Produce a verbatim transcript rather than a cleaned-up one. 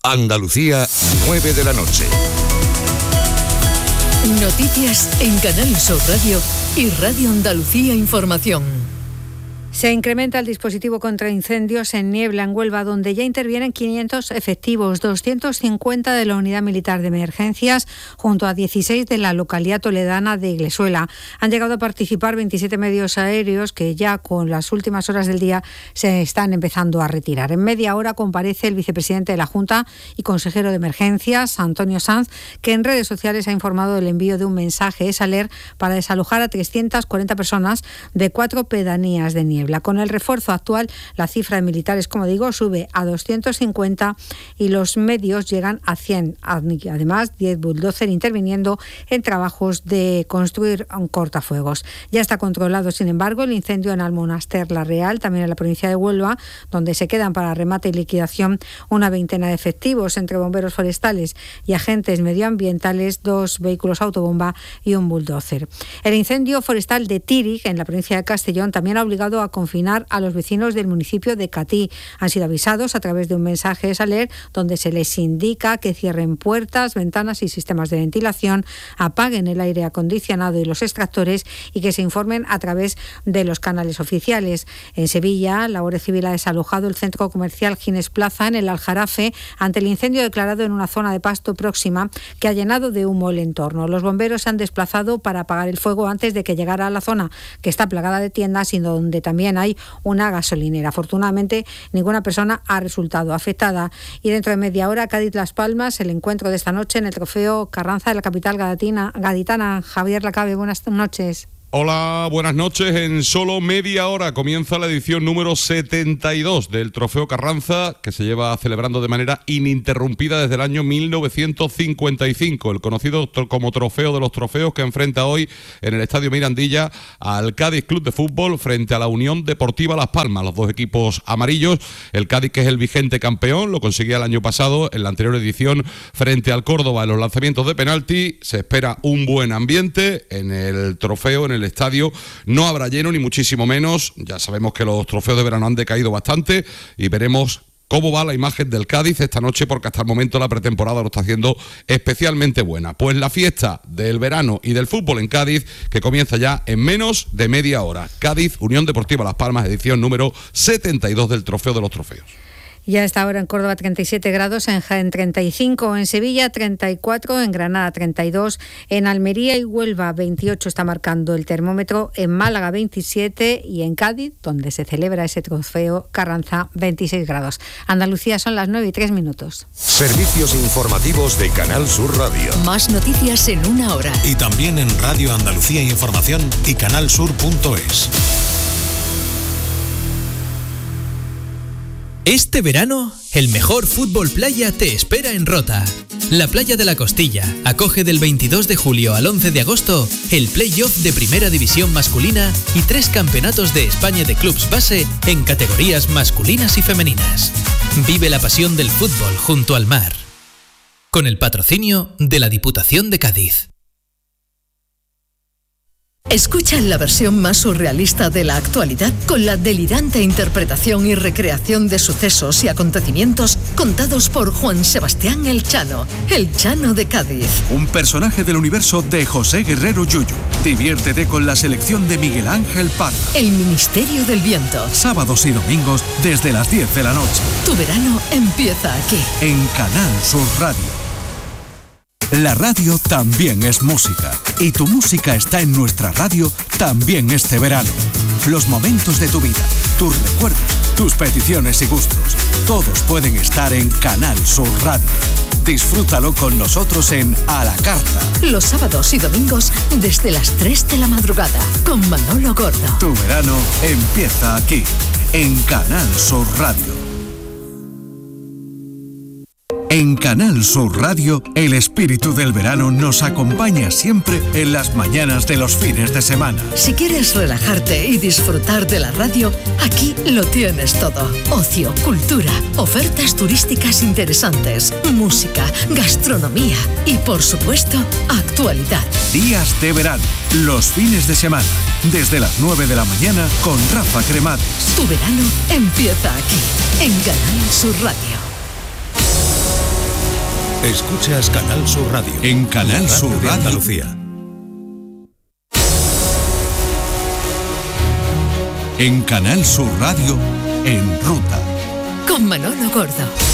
Andalucía, nueve de la noche. Noticias en Canal Sur Radio y Radio Andalucía Información. Se incrementa el dispositivo contra incendios en Niebla, en Huelva, donde ya intervienen quinientos efectivos, doscientos cincuenta de la Unidad Militar de Emergencias, junto a dieciséis de la localidad toledana de Iglesuela. Han llegado a participar veintisiete medios aéreos que ya con las últimas horas del día se están empezando a retirar. En media hora comparece el vicepresidente de la Junta y consejero de Emergencias, Antonio Sanz, que en redes sociales ha informado del envío de un mensaje S A L E R para desalojar a trescientas cuarenta personas de cuatro pedanías de Niebla. Con el refuerzo actual, la cifra de militares, como digo, sube a doscientos cincuenta y los medios llegan a cien. Además, diez bulldozer interviniendo en trabajos de construir cortafuegos. Ya está controlado, sin embargo, el incendio en Almonaster La Real, también en la provincia de Huelva, donde se quedan para remate y liquidación una veintena de efectivos entre bomberos forestales y agentes medioambientales, dos vehículos autobomba y un bulldozer. El incendio forestal de Tírig, en la provincia de Castellón, también ha obligado a confinar a los vecinos del municipio de Catí. Han sido avisados a través de un mensaje S A L E R donde se les indica que cierren puertas, ventanas y sistemas de ventilación, apaguen el aire acondicionado y los extractores y que se informen a través de los canales oficiales. En Sevilla, la Guardia Civil ha desalojado el centro comercial Gines Plaza en el Aljarafe ante el incendio declarado en una zona de pasto próxima que ha llenado de humo el entorno. Los bomberos se han desplazado para apagar el fuego antes de que llegara a la zona, que está plagada de tiendas y donde también hay una gasolinera. Afortunadamente, ninguna persona ha resultado afectada. Y dentro de media hora, Cádiz-Las Palmas, el encuentro de esta noche en el Trofeo Carranza de la capital gadatina, gaditana. Javier Lacabe, buenas noches. Hola, buenas noches. En solo media hora comienza la edición número setenta y dos del Trofeo Carranza, que se lleva celebrando de manera ininterrumpida desde el año mil novecientos cincuenta y cinco, el conocido como Trofeo de los Trofeos, que enfrenta hoy en el Estadio Mirandilla al Cádiz Club de Fútbol frente a la Unión Deportiva Las Palmas, los dos equipos amarillos. El Cádiz, que es el vigente campeón, lo conseguía el año pasado en la anterior edición frente al Córdoba en los lanzamientos de penalti. Se espera un buen ambiente en el trofeo, en el el estadio. No habrá lleno ni muchísimo menos. Ya sabemos que los trofeos de verano han decaído bastante y veremos cómo va la imagen del Cádiz esta noche, porque hasta el momento la pretemporada lo está haciendo especialmente buena. Pues la fiesta del verano y del fútbol en Cádiz, que comienza ya en menos de media hora. Cádiz, Unión Deportiva Las Palmas, edición número setenta y dos del Trofeo de los Trofeos. Ya está ahora en Córdoba treinta y siete grados, en Jaén treinta y cinco, en Sevilla treinta y cuatro, en Granada treinta y dos, en Almería y Huelva veintiocho está marcando el termómetro, en Málaga veintisiete y en Cádiz, donde se celebra ese trofeo Carranza, veintiséis grados. Andalucía son las nueve y tres minutos. Servicios informativos de Canal Sur Radio. Más noticias en una hora. Y también en Radio Andalucía Información y canalsur punto es. Este verano, el mejor fútbol playa te espera en Rota. La Playa de la Costilla acoge del veintidós de julio al once de agosto el play-off de Primera División masculina y tres campeonatos de España de clubs base en categorías masculinas y femeninas. Vive la pasión del fútbol junto al mar. Con el patrocinio de la Diputación de Cádiz. Escucha la versión más surrealista de la actualidad con la delirante interpretación y recreación de sucesos y acontecimientos contados por Juan Sebastián El Chano, El Chano de Cádiz. Un personaje del universo de José Guerrero Yuyu. Diviértete con la selección de Miguel Ángel Parra. El Ministerio del Viento. Sábados y domingos desde las diez de la noche. Tu verano empieza aquí. En Canal Sur Radio. La radio también es música, y tu música está en nuestra radio también este verano. Los momentos de tu vida, tus recuerdos, tus peticiones y gustos, todos pueden estar en Canal Sur Radio. Disfrútalo con nosotros en A la Carta. Los sábados y domingos desde las tres de la madrugada, con Manolo Gordo. Tu verano empieza aquí, en Canal Sur Radio. En Canal Sur Radio, el espíritu del verano nos acompaña siempre en las mañanas de los fines de semana. Si quieres relajarte y disfrutar de la radio, aquí lo tienes todo. Ocio, cultura, ofertas turísticas interesantes, música, gastronomía y, por supuesto, actualidad. Días de verano, los fines de semana, desde las nueve de la mañana con Rafa Cremades. Tu verano empieza aquí, en Canal Sur Radio. Escuchas Canal Sur Radio. En Canal La Sur radio de Radio. Andalucía. En Canal Sur Radio, En Ruta. Con Manolo Gordo.